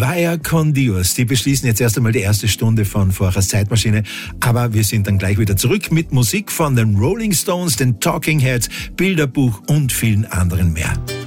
Vaya con Dios. Die beschließen jetzt erst einmal die erste Stunde von Vorachers Zeitmaschine. Aber wir sind dann gleich wieder zurück mit Musik von den Rolling Stones, den Talking Heads, Bilderbuch und vielen anderen mehr.